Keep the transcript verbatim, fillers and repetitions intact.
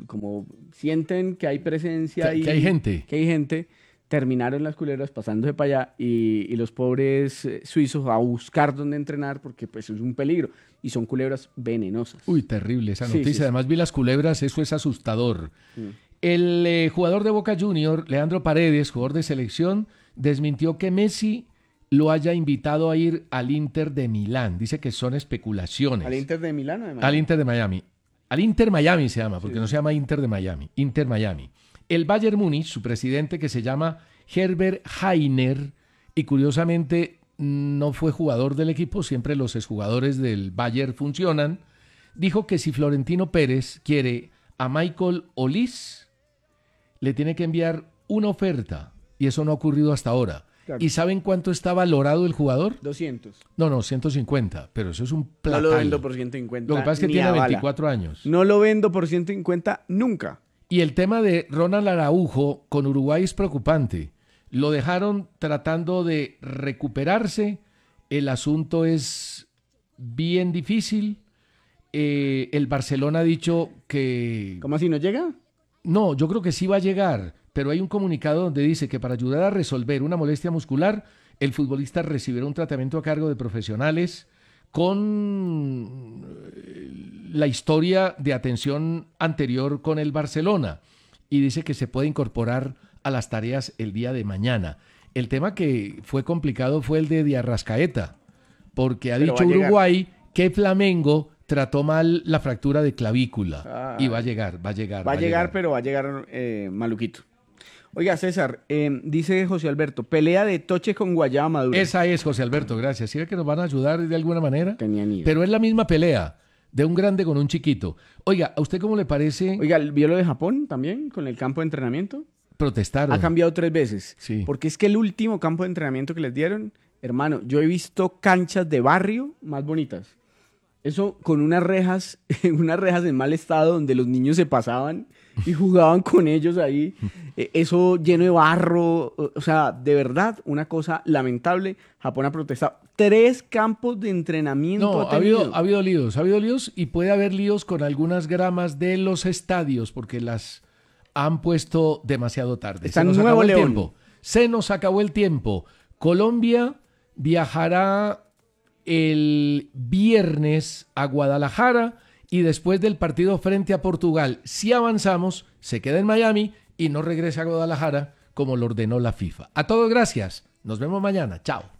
como sienten que hay presencia que, y que hay gente. que hay gente, terminaron las culebras pasándose para allá y, y los pobres eh, suizos a buscar dónde entrenar porque pues es un peligro y son culebras venenosas. Uy, terrible esa Sí, noticia. sí, sí. Además vi las culebras, eso es asustador. Mm. El eh, jugador de Boca Junior, Leandro Paredes, jugador de selección, desmintió que Messi lo haya invitado a ir al Inter de Milán. Dice que son especulaciones. ¿Al Inter de Milán? Además. Al Inter de Miami. Al Inter Miami se llama, porque Sí. no se llama Inter de Miami. Inter Miami. El Bayern Múnich, su presidente, que se llama Herbert Hainer, y curiosamente no fue jugador del equipo, siempre los exjugadores del Bayern funcionan, dijo que si Florentino Pérez quiere a Michael Olise, le tiene que enviar una oferta, y eso no ha ocurrido hasta ahora. Claro. ¿Y saben cuánto está valorado el jugador? doscientos. No, no, ciento cincuenta, pero eso es un No platal. lo vendo por ciento cincuenta. Lo que pasa es que ni tiene a bala. veinticuatro años. No lo vendo por ciento cincuenta nunca. Y el tema de Ronald Araujo con Uruguay es preocupante. Lo dejaron tratando de recuperarse. El asunto es bien difícil. Eh, el Barcelona ha dicho que... ¿Cómo así no llega? No, yo creo que sí va a llegar, pero hay un comunicado donde dice que para ayudar a resolver una molestia muscular, el futbolista recibirá un tratamiento a cargo de profesionales con la historia de atención anterior con el Barcelona, y dice que se puede incorporar a las tareas el día de mañana. El tema que fue complicado fue el de Di Arrascaeta, porque ha Pero dicho va a llegar. Uruguay que Flamengo trató mal la fractura de clavícula. Ah. Y va a llegar, va a llegar. Va a llegar, pero va a llegar eh, maluquito. Oiga, César, eh, dice José Alberto, pelea de Toche con Guayaba Madura. Esa es, José Alberto, gracias. ¿Sí ve que nos van a ayudar de alguna manera? Tenía ni idea. Pero es la misma pelea de un grande con un chiquito. Oiga, ¿a usted cómo le parece? Oiga, ¿vio lo de Japón también con el campo de entrenamiento? Protestaron. Ha cambiado tres veces. Sí. Porque es que el último campo de entrenamiento que les dieron, hermano, yo he visto canchas de barrio más bonitas. Eso con unas rejas, unas rejas en mal estado donde los niños se pasaban y jugaban con ellos ahí. Eh, Eso lleno de barro. O o sea, de verdad, una cosa lamentable. Japón ha protestado. Tres campos de entrenamiento No, ha ha habido, tenido. ha habido líos, ha habido líos y puede haber líos con algunas gramas de los estadios porque las han puesto demasiado tarde. Está Se nos en acabó Nuevo el León. tiempo. Se nos acabó el tiempo. Colombia viajará el viernes a Guadalajara y después del partido frente a Portugal, si avanzamos, se queda en Miami y no regresa a Guadalajara como lo ordenó la FIFA. A todos gracias. Nos vemos mañana. Chao.